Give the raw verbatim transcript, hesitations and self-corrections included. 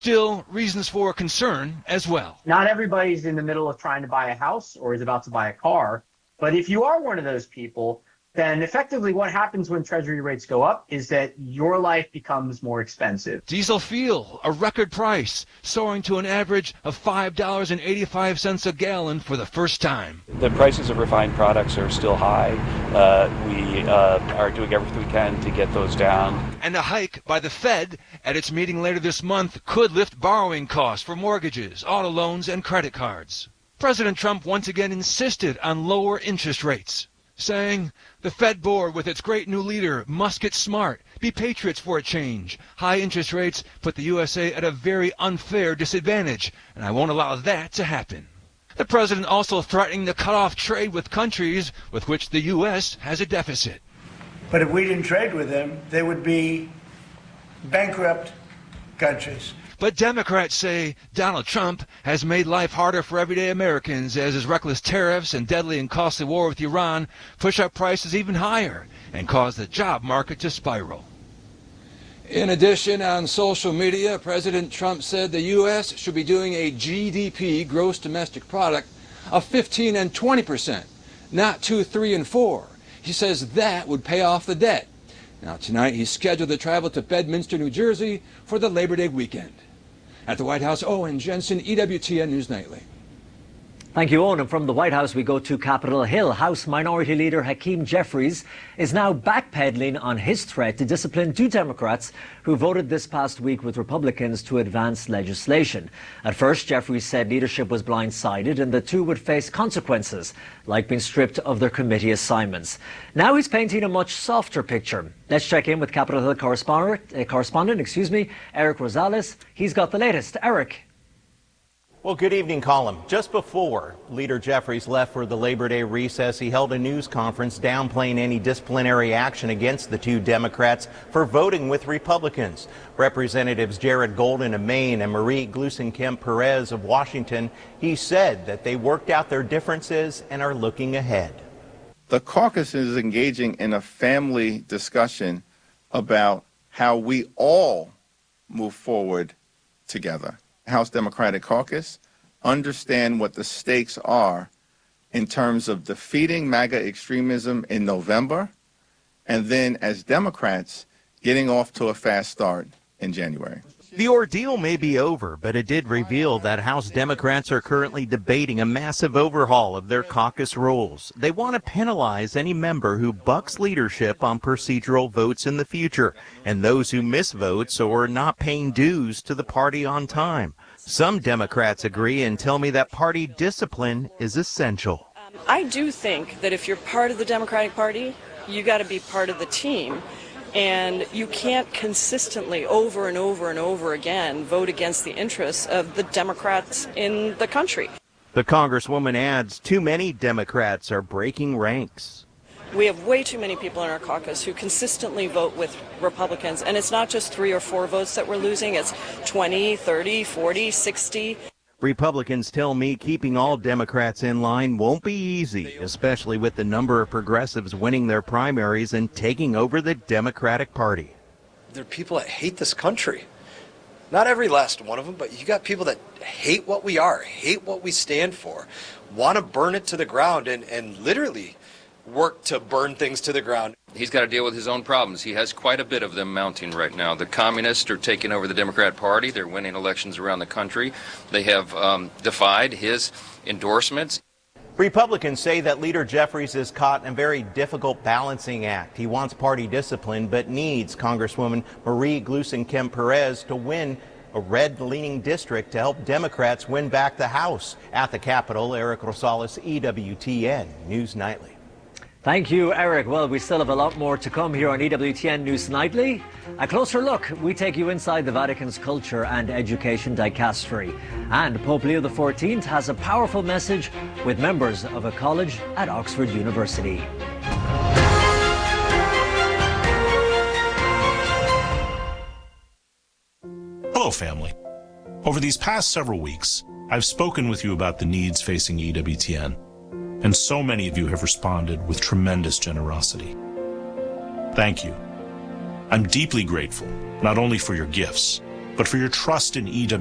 Still, reasons for concern as well. Not everybody's in the middle of trying to buy a house or is about to buy a car. But if you are one of those people, then effectively what happens when Treasury rates go up is that your life becomes more expensive. Diesel fuel, a record price, soaring to an average of five dollars and eighty-five cents a gallon for the first time. The prices of refined products are still high. Uh, we uh, are doing everything we can to get those down. And a hike by the Fed at its meeting later this month could lift borrowing costs for mortgages, auto loans, and credit cards. President Trump once again insisted on lower interest rates, saying the Fed board with its great new leader must get smart, be patriots for a change. High interest rates put the U S A at a very unfair disadvantage, and I won't allow that to happen. The president also threatening to cut off trade with countries with which the U S has a deficit. But if we didn't trade with them, they would be bankrupt countries. But Democrats say Donald Trump has made life harder for everyday Americans as his reckless tariffs and deadly and costly war with Iran push up prices even higher and cause the job market to spiral. In addition, on social media, President Trump said the U S should be doing a G D P, gross domestic product, of fifteen and twenty percent, not two, three, and four. He says that would pay off the debt. Now, tonight he's scheduled to travel to Bedminster, New Jersey for the Labor Day weekend. At the White House, Owen Jensen, E W T N News Nightly. Thank you, Owen. And from the White House, we go to Capitol Hill. House Minority Leader Hakeem Jeffries is now backpedaling on his threat to discipline two Democrats who voted this past week with Republicans to advance legislation. At first, Jeffries said leadership was blindsided and the two would face consequences, like being stripped of their committee assignments. Now he's painting a much softer picture. Let's check in with Capitol Hill correspondent, uh, correspondent excuse me, Eric Rosales. He's got the latest. Eric. Well, good evening, Colin. Just before Leader Jeffries left for the Labor Day recess, he held a news conference downplaying any disciplinary action against the two Democrats for voting with Republicans. Representatives Jared Golden of Maine and Marie Gluesenkamp Perez of Washington, he said that they worked out their differences and are looking ahead. The caucus is engaging in a family discussion about how we all move forward together. House Democratic Caucus understand what the stakes are in terms of defeating MAGA extremism in November, and then as Democrats getting off to a fast start in January. The ordeal may be over, but it did reveal that House Democrats are currently debating a massive overhaul of their caucus rules. They want to penalize any member who bucks leadership on procedural votes in the future, and those who miss votes or are not paying dues to the party on time. Some Democrats agree and tell me that party discipline is essential. Um, I do think that if you're part of the Democratic Party, you got to be part of the team. And you can't consistently, over and over and over again, vote against the interests of the Democrats in the country. The Congresswoman adds too many Democrats are breaking ranks. We have way too many people in our caucus who consistently vote with Republicans. And it's not just three or four votes that we're losing. It's twenty, thirty, forty, sixty. Republicans tell me keeping all Democrats in line won't be easy, especially with the number of progressives winning their primaries and taking over the Democratic Party. There are people that hate this country. Not every last one of them, but you got people that hate what we are, hate what we stand for, want to burn it to the ground and, and literally work to burn things to the ground. He's got to deal with his own problems. He has quite a bit of them mounting right now. The communists are taking over the Democrat Party. They're winning elections around the country. They have um, defied his endorsements. Republicans say that Leader Jeffries is caught in a very difficult balancing act. He wants party discipline, but needs Congresswoman Marie Gluesenkamp Perez to win a red-leaning district to help Democrats win back the House. At the Capitol, Eric Rosales, E W T N News Nightly. Thank you, Eric. Well, we still have a lot more to come here on E W T N News Nightly. A closer look, we take you inside the Vatican's culture and education dicastery. And Pope Leo the fourteenth has a powerful message with members of a college at Oxford University. Hello, family. Over these past several weeks, I've spoken with you about the needs facing E W T N. And so many of you have responded with tremendous generosity. Thank you. I'm deeply grateful, not only for your gifts, but but for your trust in E W